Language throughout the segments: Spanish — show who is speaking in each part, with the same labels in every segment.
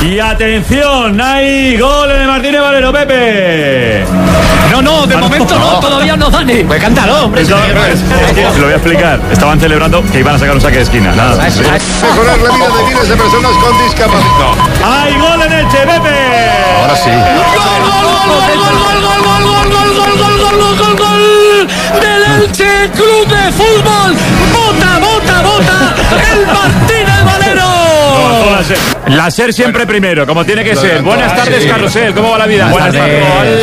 Speaker 1: Y atención, hay gol en el Martínez Valero, Pepe.
Speaker 2: No, de momento no, todavía no, Dani. Pues cántalo, hombre.
Speaker 1: Lo voy a explicar. Estaban celebrando que iban a sacar un saque de esquina. Nada.
Speaker 3: Mejorar la vida de miles de personas con discapacidad.
Speaker 1: ¡Hay gol en Elche, Pepe!
Speaker 3: Ahora sí.
Speaker 2: Gol del Elche Club de Fútbol. Vota el Martínez Valero.
Speaker 1: La SER siempre primero, como tiene que ser. Buenas tardes, Carrusel. ¿Cómo va la vida? Buenas tardes.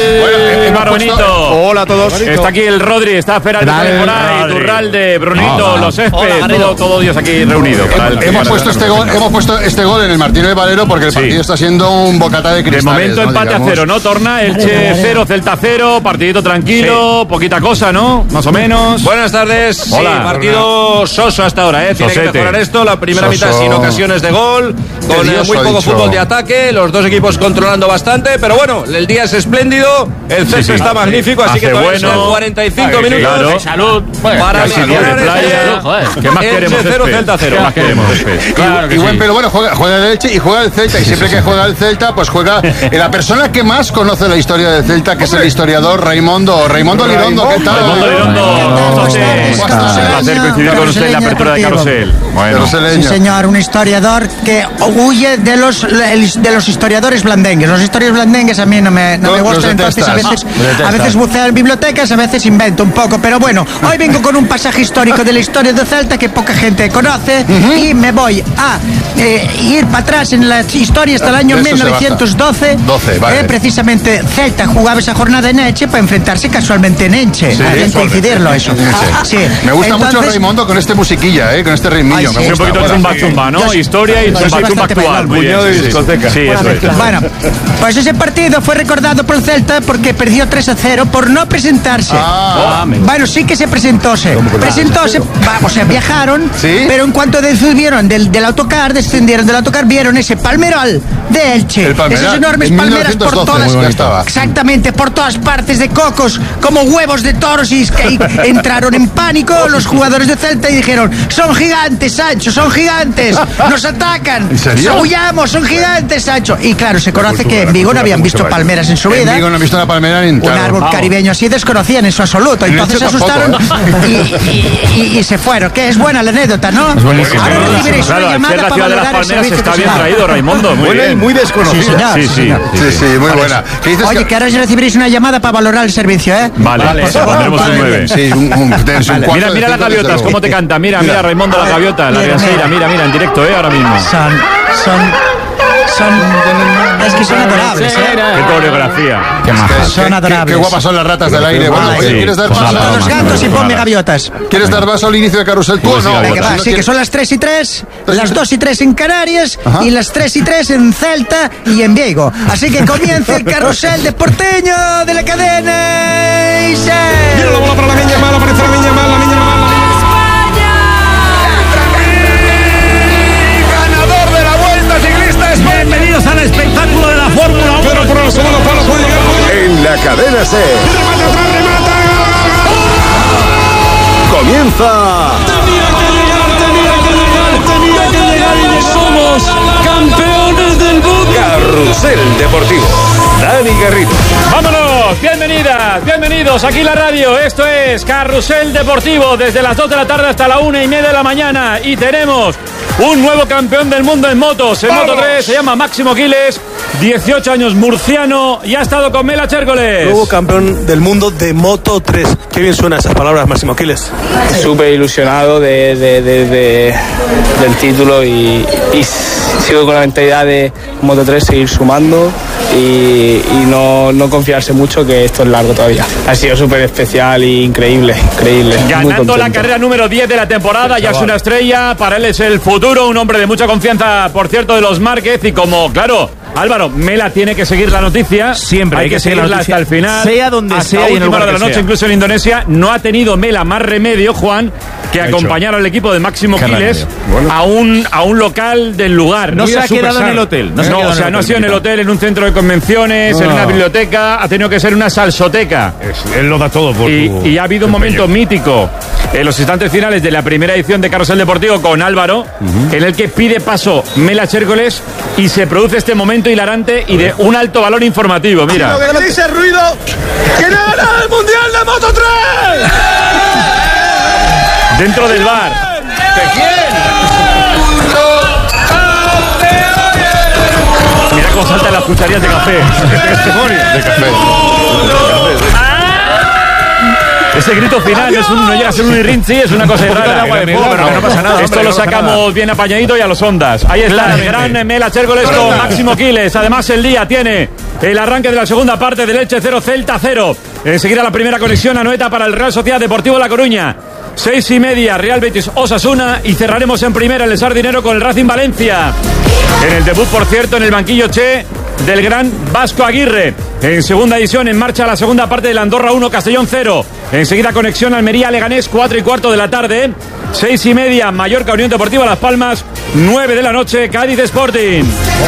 Speaker 1: Bonito.
Speaker 3: Hola a todos.
Speaker 1: Está aquí el Rodri, está Fernández por ahí, Turralde, Brunito, los Céspedes, todo Dios aquí reunido.
Speaker 3: Hemos puesto este gol en el Martínez Valero porque el partido está siendo un bocata de cristales.
Speaker 1: De momento empate a 0, ¿no? Torna, Elche 0, Celta 0, partidito tranquilo, poquita cosa, ¿no? Más o menos.
Speaker 4: Buenas tardes.
Speaker 1: Hola.
Speaker 4: Sí, partido soso hasta ahora, ¿eh? Tiene que mejorar esto. La primera mitad sin ocasiones de gol, con muy poco fútbol de ataque, los dos equipos controlando bastante, pero bueno, el día es espléndido, el césped está magnífico, así que todavía son 45 minutos.
Speaker 1: Claro.
Speaker 2: Salud.
Speaker 4: Para mejorar
Speaker 1: de playa. ¿Qué más queremos?
Speaker 4: 0, Celta 0.
Speaker 1: ¿Qué más queremos?
Speaker 2: Claro que sí.
Speaker 3: Pero bueno, juega el Elche y juega el Celta, y siempre que juega el Celta, pues juega la persona que más conoce la historia del Celta, que es el historiador Raimundo Lirondo. ¿Qué tal?
Speaker 1: Raimundo Lirondo, un placer coincidir con usted en la apertura de Carrusel. Bueno.
Speaker 5: Sí, señor, un historiador que huye de los historiadores blandengues. Los historiadores blandengues a mí no me gustan, entonces a veces buceo en bibliotecas, a veces invento un poco, pero bueno, hoy vengo con un pasaje histórico de la historia de Celta que poca gente conoce y me voy a ir para atrás en la historia hasta el año 1912. Precisamente Celta jugaba esa jornada en Elche para enfrentarse casualmente en Elche. Hay que coincidirlo eso. Sí.
Speaker 3: Me gusta mucho Raimundo con este musiquilla, con este ritmillo.
Speaker 1: Me gusta un poquito chumba, ¿no? Historia y chumba actual. Muy bien. Sí, eso es.
Speaker 5: Bueno, pues ese partido fue recordado por el Celta porque perdió 3-0 por no presentarse. Bueno, sí que se presentóse. Viajaron, pero en cuanto descendieron del autocar, vieron ese palmeral de Elche. Esas enormes palmeras por todas. Exactamente, por todas partes de cocos, como huevos de toros, y entraron en pánico los jugadores de Celta y dijeron: son gigantes, Sancho, son gigantes, nos atacan, huyamos, son gigantes, Sancho. Y claro, se conoce que en Vigo no habían visto palmeras en su vida.
Speaker 3: En Vigo no han visto una palmera ni
Speaker 5: un árbol caribeño así desconocían en su absoluto. Entonces se asustaron y se fueron. Que es buena la anécdota, ¿no?
Speaker 1: Ahora recibiréis una llamada para valorar el servicio. Está bien traído, Raimundo. Muy bien.
Speaker 3: Muy desconocida. Sí, muy buena.
Speaker 5: Oye, que ahora recibiréis una llamada para valorar el servicio, ¿eh?
Speaker 1: Vale, pondremos un 9.
Speaker 3: Sí,
Speaker 1: mira las gaviotas, cómo te canta. Mira, Raimundo, las gaviotas. Mira, en directo, ahora mismo.
Speaker 5: Es que son adorables,
Speaker 1: Qué coreografía. Qué majas.
Speaker 5: Son adorables.
Speaker 3: Qué guapas son las ratas del aire. Bueno, ¿quieres dar paso
Speaker 5: a los gatos y ponme gaviotas?
Speaker 3: ¿Quieres dar paso al inicio de Carrusel tú o no?
Speaker 5: Sí, que son las 3:03, las 2:03 en Canarias y las 3:03 en Celta y en Vigo. Así que comienza el Carrusel de Porteño de la cadena.
Speaker 4: Mira la bola para la Miña Mal, aparece la Miña Mal.
Speaker 2: Bienvenidos al espectáculo de la Fórmula 1.
Speaker 4: Pero por el segundo palo puede llegar.
Speaker 6: En la cadena C.
Speaker 4: Remata.
Speaker 6: Comienza.
Speaker 2: Tenía que llegar y somos campeones del mundo.
Speaker 6: Carrusel Deportivo. Dani Garrido.
Speaker 1: ¡Vámonos! Bienvenidos aquí la radio. Esto es Carrusel Deportivo desde las 2 de la tarde hasta la 1:30 de la mañana. Y tenemos un nuevo campeón del mundo en motos, en Moto 3, se llama Máximo Quiles, 18 años, murciano, y ha estado con Mela Chércoles.
Speaker 7: Nuevo campeón del mundo de Moto 3. Qué bien suenan esas palabras, Máximo Quiles.
Speaker 8: Súper ilusionado del título y sigo con la mentalidad de Moto 3 seguir sumando y no confiarse mucho, que esto es largo todavía. Ha sido súper especial e increíble.
Speaker 1: Ganando la carrera número 10 de la temporada, ya es una estrella, para él es el futuro, un hombre de mucha confianza, por cierto, de los Márquez, y como, claro, Álvaro, Mela tiene que seguir la noticia.
Speaker 9: Siempre
Speaker 1: hay que seguirla hasta el final.
Speaker 9: Sea donde
Speaker 1: hasta
Speaker 9: sea y en el
Speaker 1: última hora
Speaker 9: lugar
Speaker 1: de la noche,
Speaker 9: sea.
Speaker 1: incluso en Indonesia, no ha tenido Mela más remedio, Juan, que acompañar al equipo de Máximo Quiles a un local del lugar.
Speaker 9: No se ha quedado en el hotel.
Speaker 1: No ha sido en el hotel, en un centro de convenciones, en una biblioteca, ha tenido que ser una salsoteca.
Speaker 10: Él lo da todo por
Speaker 1: y ha habido un momento mítico en los instantes finales de la primera edición de Carrusel Deportivo con Álvaro, en el que pide paso Mela Chércoles y se produce este momento hilarante y de un alto valor informativo. Mira.
Speaker 2: Que dice ruido, que no gana el Mundial de Moto 3.
Speaker 1: Dentro del bar.
Speaker 2: ¿De quién?
Speaker 1: Mira cómo saltan las cucharillas de café.
Speaker 3: De café.
Speaker 1: Ese grito final no llega a ser un irrinchi, es una cosa rara.
Speaker 9: Pero no pasa nada.
Speaker 1: Esto lo sacamos bien apañadito y a los ondas. Ahí está el gran Mela Chércoles con Máximo Quiles. Además, el día tiene el arranque de la segunda parte del Elche 0, Celta 0. Enseguida la primera conexión a Noeta para el Real Sociedad Deportivo La Coruña. 6:30, Real Betis Osasuna. Y cerraremos en primera el Sardinero con el Racing Valencia. En el debut, por cierto, en el banquillo del gran Vasco Aguirre. En segunda edición, en marcha la segunda parte del Andorra 1, Castellón 0. Enseguida conexión Almería-Leganés, 4:15 de la tarde. 6:30, Mallorca Unión Deportiva Las Palmas. 9 de la noche, Cádiz Sporting.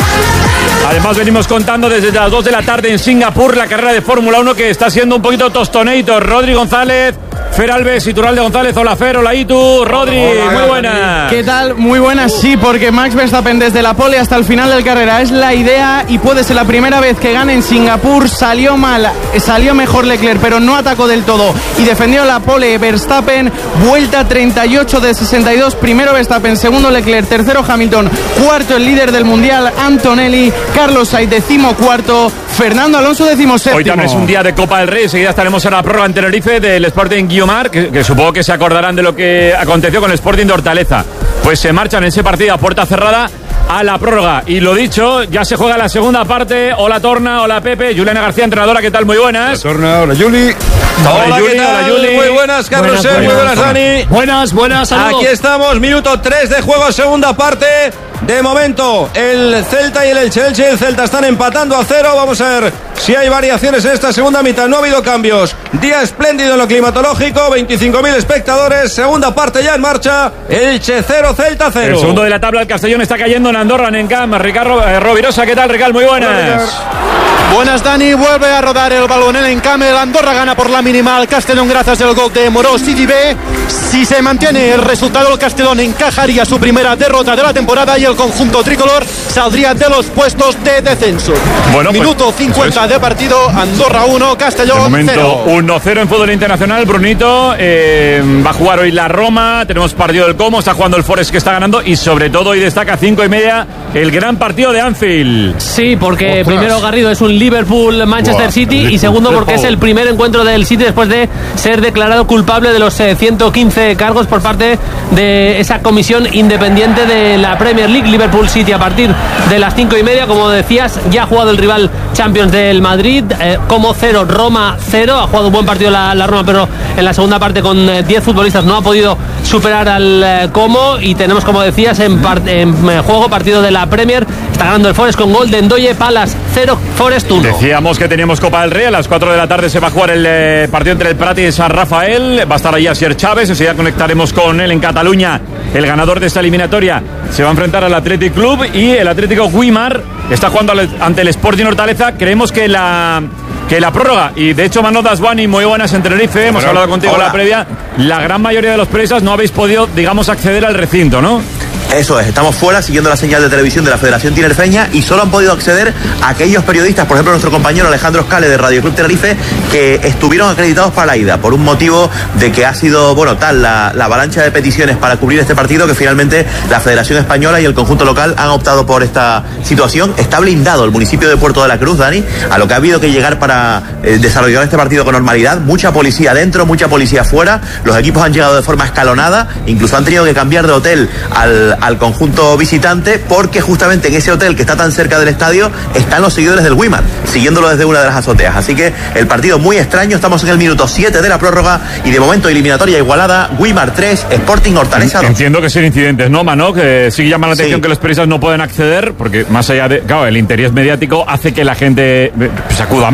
Speaker 1: Además venimos contando desde las 2 de la tarde en Singapur la carrera de Fórmula 1 que está siendo un poquito tostoneito. Rodri González, Fer Alves, Iturralde González. Hola Fer, hola Itu. Rodri, muy buenas.
Speaker 11: ¿Qué tal? Muy buenas, sí, porque Max Verstappen desde la pole hasta el final del carrera es la idea y puede ser la primera vez que gane en Singapur. Salió mal, salió mejor Leclerc, pero no atacó del todo y defendió la pole Verstappen. Vuelta 38 de 62, primero Verstappen, segundo Leclerc, tercero Hamilton, cuarto el líder del mundial Antonelli, Carlos Sainz 14º, Fernando Alonso 17º.
Speaker 1: Hoy también es un día de Copa del Rey. Enseguida estaremos en la prórroga en Tenerife del Sporting Guiomar, que supongo que se acordarán de lo que aconteció con el Sporting de Hortaleza. Pues se marchan en ese partido a puerta cerrada a la prórroga. Y lo dicho, ya se juega la segunda parte. Hola Torna, hola Pepe, Juliana García, entrenadora, ¿qué tal? Muy buenas.
Speaker 3: Hola Torna, hola Juli.
Speaker 4: Hola, ¿qué tal? Hola, Juli. Muy buenas, Carrusel, muy buenas, Dani.
Speaker 2: Buenas, saludos.
Speaker 4: Aquí estamos, minuto 3 de juego, segunda parte. De momento, el Celta y el Elche. El Celta están empatando a 0. Vamos a ver si hay variaciones en esta segunda mitad. No ha habido cambios. Día espléndido en lo climatológico. 25.000 espectadores. Segunda parte ya en marcha. Elche 0, Celta 0.
Speaker 1: El segundo de la tabla, el Castellón está cayendo en Andorra, en Encam. Ricardo Rovirosa, ¿qué tal, Ricardo? Muy buenas.
Speaker 12: Buenas, Dani. Vuelve a rodar el balón en Encam. El Andorra gana por la mínima al Castellón gracias al gol de Morós y Dibé. Si se mantiene el resultado, el Castellón encajaría su primera derrota de la temporada y el conjunto tricolor saldría de los puestos de descenso.
Speaker 1: Bueno,
Speaker 12: minuto
Speaker 1: pues,
Speaker 12: 50 de partido. Andorra 1, Castellón 0.
Speaker 1: Momento 1-0 en fútbol internacional. Brunito va a jugar hoy la Roma. Tenemos partido del Como. Está jugando el Forest, que está ganando. Y sobre todo hoy destaca 5:30 el gran partido de Anfield.
Speaker 13: Sí, porque primero, Garrido, es un Liverpool-Manchester City. Y segundo, porque es el primer encuentro del City después de ser declarado culpable de los 115 cargos por parte de esa comisión independiente de la Premier League. Liverpool City a partir de las 5:30. Como decías, ya ha jugado el rival Champions del Madrid. Como 0, Roma 0. Ha jugado un buen partido la Roma, pero en la segunda parte con 10 futbolistas no ha podido superar al Como. Y tenemos, como decías, en juego partido de la Premier. Está ganando el Forest con gol de Ndoye. Palace 0, Forest 1.
Speaker 1: Decíamos que teníamos Copa del Rey. A las 4 de la tarde se va a jugar el partido entre el Prat y San Rafael. Va a estar ahí Asier Chávez. Enseguida conectaremos con él en Cataluña. El ganador de esta eliminatoria se va a enfrentar al Athletic Club y el Atlético Guimar está jugando ante el Sporting Hortaleza. Creemos que la prórroga, y de hecho Manolo Daswani, muy buenas en Tenerife, hemos hablado contigo en la previa, la gran mayoría de los presas no habéis podido, digamos, acceder al recinto, ¿no?
Speaker 14: Eso es, estamos fuera siguiendo la señal de televisión de la Federación Tinerfeña y solo han podido acceder a aquellos periodistas, por ejemplo nuestro compañero Alejandro Escale de Radio Club Tenerife, que estuvieron acreditados para la ida, por un motivo de que ha sido, tal la avalancha de peticiones para cubrir este partido, que finalmente la Federación Española y el conjunto local han optado por esta situación. Está blindado el municipio de Puerto de la Cruz, Dani, a lo que ha habido que llegar para desarrollar este partido con normalidad. Mucha policía dentro, mucha policía fuera, los equipos han llegado de forma escalonada, incluso han tenido que cambiar de hotel al al conjunto visitante, porque justamente en ese hotel que está tan cerca del estadio están los seguidores del Weimar, siguiéndolo desde una de las azoteas. Así que el partido muy extraño, estamos en el minuto 7 de la prórroga y de momento eliminatoria igualada, Weimar 3, Sporting Hortaleza 2.
Speaker 1: Entiendo que son incidentes, ¿no, Mano? Que sí llama la atención que los periodistas no pueden acceder, porque más allá de, claro, el interés mediático hace que la gente pues, acuda